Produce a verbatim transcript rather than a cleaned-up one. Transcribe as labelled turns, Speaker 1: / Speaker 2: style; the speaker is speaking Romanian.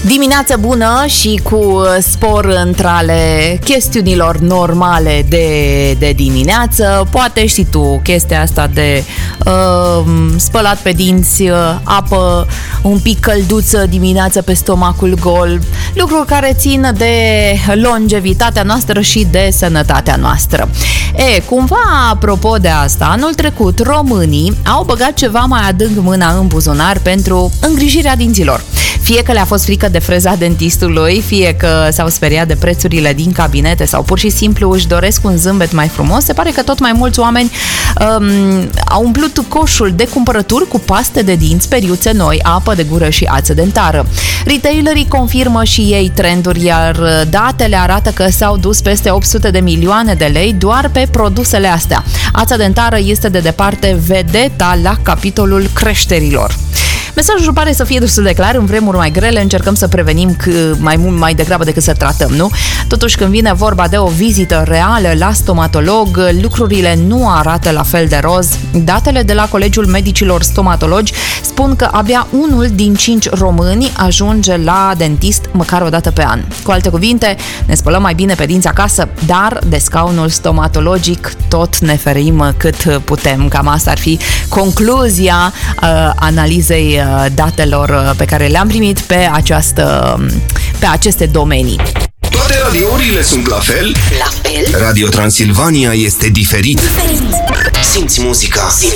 Speaker 1: Dimineață bună și cu spor între ale chestiunilor normale de, de dimineață. Poate știi tu chestia asta de uh, spălat pe dinți, apă un pic călduță dimineața pe stomacul gol, lucruri care țin de longevitatea noastră și de sănătatea noastră. E, cumva, apropo de asta, anul trecut românii au băgat ceva mai adânc mâna în buzunar pentru îngrijirea dinților. Fie că le-a fost frică de freza dentistului, fie că s-au speriat de prețurile din cabinete sau pur și simplu își doresc un zâmbet mai frumos, se pare că tot mai mulți oameni um, au umplut coșul de cumpărături cu paste de dinți, periuțe noi, apă de gură și ață dentară. Retailerii confirmă și ei trenduri, iar datele arată că s-au dus peste opt sute de milioane de lei doar pe produsele astea. Ața dentară este de departe vedeta la capitolul creșterilor. Mesajul pare să fie destul de clar. În vremuri mai grele încercăm să prevenim mai mult, mai degrabă decât să tratăm, nu? Totuși, când vine vorba de o vizită reală la stomatolog, lucrurile nu arată la fel de roz. Datele de la Colegiul Medicilor Stomatologi spun că abia unul din cinci români ajunge la dentist măcar o dată pe an. Cu alte cuvinte, ne spălăm mai bine pe dinți acasă, dar de scaunul stomatologic tot ne ferim cât putem. Cam asta ar fi concluzia uh, analizei datelor pe care le-am primit pe, această, pe aceste domenii.
Speaker 2: Toate radiourile sunt la fel?
Speaker 1: La fel?
Speaker 2: Radio Transilvania este diferit.
Speaker 1: Diferit.
Speaker 2: Simți muzica.